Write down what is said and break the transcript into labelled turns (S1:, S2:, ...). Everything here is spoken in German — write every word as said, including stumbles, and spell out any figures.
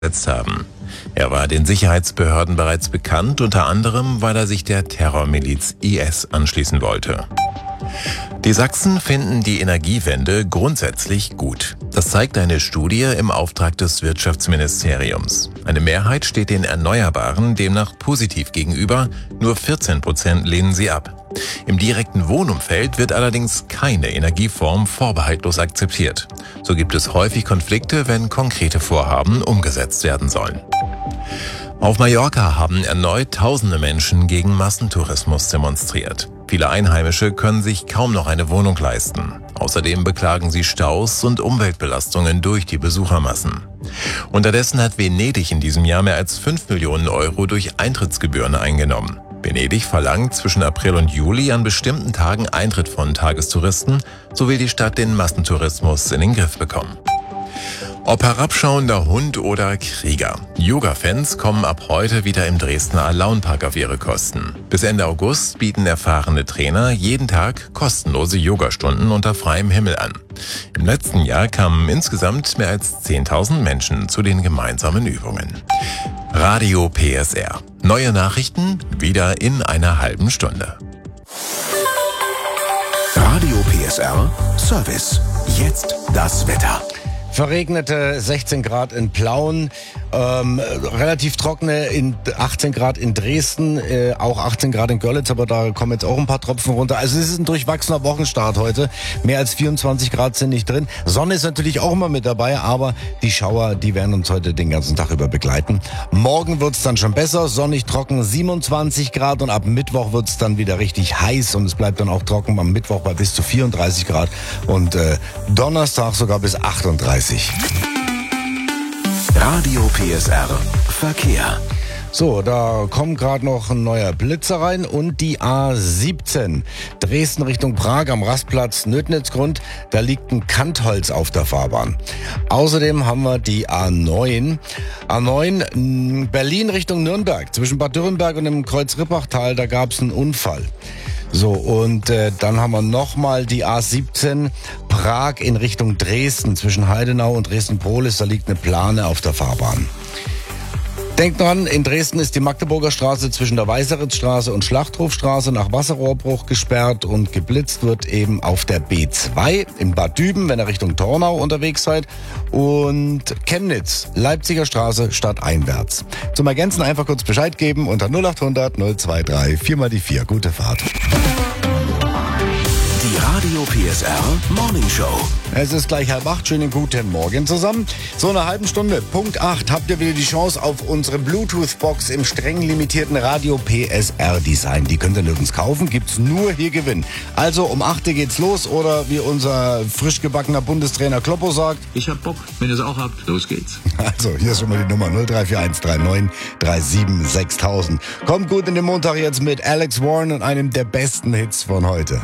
S1: gesetzt haben. Er war den Sicherheitsbehörden bereits bekannt, unter anderem, weil er sich der Terrormiliz I S anschließen wollte. Die Sachsen finden die Energiewende grundsätzlich gut. Das zeigt eine Studie im Auftrag des Wirtschaftsministeriums. Eine Mehrheit steht den Erneuerbaren demnach positiv gegenüber, nur vierzehn Prozent lehnen sie ab. Im direkten Wohnumfeld wird allerdings keine Energieform vorbehaltlos akzeptiert. So gibt es häufig Konflikte, wenn konkrete Vorhaben umgesetzt werden sollen. Auf Mallorca haben erneut tausende Menschen gegen Massentourismus demonstriert. Viele Einheimische können sich kaum noch eine Wohnung leisten. Außerdem beklagen sie Staus und Umweltbelastungen durch die Besuchermassen. Unterdessen hat Venedig in diesem Jahr mehr als fünf Millionen Euro durch Eintrittsgebühren eingenommen. Venedig verlangt zwischen April und Juli an bestimmten Tagen Eintritt von Tagestouristen, so will die Stadt den Massentourismus in den Griff bekommen. Ob herabschauender Hund oder Krieger. Yoga-Fans kommen ab heute wieder im Dresdner Alaunpark auf ihre Kosten. Bis Ende August bieten erfahrene Trainer jeden Tag kostenlose Yogastunden unter freiem Himmel an. Im letzten Jahr kamen insgesamt mehr als zehntausend Menschen zu den gemeinsamen Übungen. Radio P S R. Neue Nachrichten wieder in einer halben Stunde.
S2: Radio P S R Service. Jetzt das Wetter.
S3: Verregnete sechzehn Grad in Plauen, ähm, relativ trockene in achtzehn Grad in Dresden, äh, auch achtzehn Grad in Görlitz, aber da kommen jetzt auch ein paar Tropfen runter. Also es ist ein durchwachsener Wochenstart heute. Mehr als vierundzwanzig Grad sind nicht drin. Sonne ist natürlich auch immer mit dabei, aber die Schauer, die werden uns heute den ganzen Tag über begleiten. Morgen wird's dann schon besser, sonnig trocken, siebenundzwanzig Grad, und ab Mittwoch wird's dann wieder richtig heiß und es bleibt dann auch trocken am Mittwoch bei bis zu vierunddreißig Grad und äh, Donnerstag sogar bis achtunddreißig.
S2: Radio P S R Verkehr.
S3: So, da kommt gerade noch ein neuer Blitzer rein und die A siebzehn. Dresden Richtung Prag am Rastplatz Nötnitzgrund. Da liegt ein Kantholz auf der Fahrbahn. Außerdem haben wir die A neun. A neun Berlin Richtung Nürnberg. Zwischen Bad Dürrenberg und dem Kreuz-Rippachtal, da gab es einen Unfall. So, und äh, dann haben wir nochmal die A siebzehn Prag in Richtung Dresden. Zwischen Heidenau und Dresden-Prohlis, da liegt eine Plane auf der Fahrbahn. Denkt dran, in Dresden ist die Magdeburger Straße zwischen der Weißeritzstraße und Schlachthofstraße nach Wasserrohrbruch gesperrt und geblitzt wird eben auf der B zwei in Bad Düben, wenn ihr Richtung Tornau unterwegs seid, und Chemnitz, Leipziger Straße stadteinwärts. Zum Ergänzen einfach kurz Bescheid geben unter null acht hundert null zwei drei vier mal die vier. Gute Fahrt.
S2: Die Radio P S R Morning Show.
S3: Es ist gleich halb acht. Schönen guten Morgen zusammen. So eine halben Stunde, Punkt acht, habt ihr wieder die Chance auf unsere Bluetooth-Box im streng limitierten Radio P S R-Design. Die könnt ihr nirgends kaufen, gibt's nur hier gewinnen. Also um acht Uhr geht's los, oder wie unser frisch gebackener Bundestrainer Kloppo sagt:
S4: Ich hab Bock, wenn ihr es auch habt, los geht's.
S3: Also, hier ist schon mal die Nummer null drei vier eins drei neun drei sieben sechstausend. Kommt gut in den Montag jetzt mit Alex Warren und einem der besten Hits von heute.